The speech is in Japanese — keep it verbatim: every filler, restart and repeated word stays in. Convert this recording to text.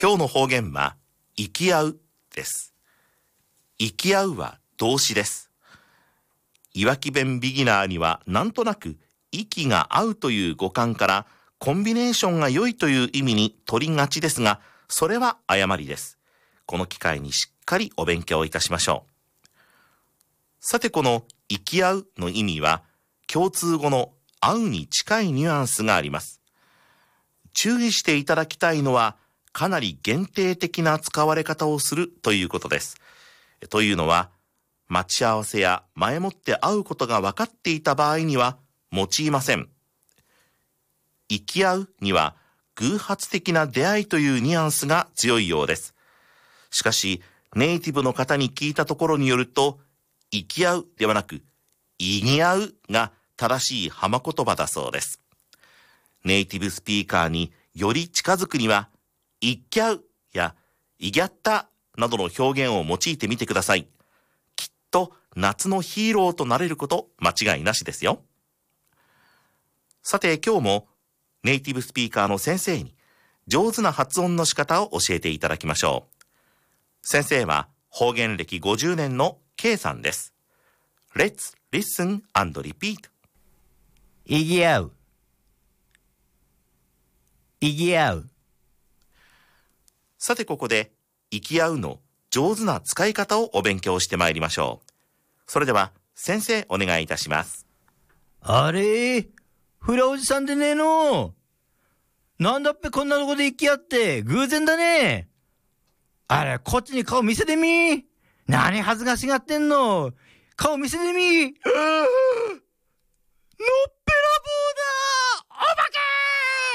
今日の方言は、生き合うです。生き合うは動詞です。いわき弁ビギナーにはなんとなく息が合うという語感からコンビネーションが良いという意味に取りがちですが、それは誤りです。この機会にしっかりお勉強いたしましょう。さて、この生き合うの意味は共通語の合うに近いニュアンスがあります。注意していただきたいのは、かなり限定的な使われ方をするということです。というのは、待ち合わせや前もって会うことが分かっていた場合には用いません。生き合うには偶発的な出会いというニュアンスが強いようです。しかし、ネイティブの方に聞いたところによると、生き合うではなく、いぎ合うが正しい浜言葉だそうです。ネイティブスピーカーにより近づくには、いっきゃうやいぎゃったなどの表現を用いてみてください。きっと夏のヒーローとなれること間違いなしですよ。さて、今日もネイティブスピーカーの先生に上手な発音の仕方を教えていただきましょう。先生は方言歴ごじゅうねんの K さんです。Let's listen and repeat。 いぎ合う、いぎ合う。 さて、ここで生き合うの上手な使い方をお勉強してまいりましょう。それでは先生、お願いいたします。 あれ、フラおじさんでねえの。なんだっぺこんなとこで生き合って偶然だね。あれ、こっちに顔見せてみ。何恥ずかしがってんの。顔見せてみ。のっ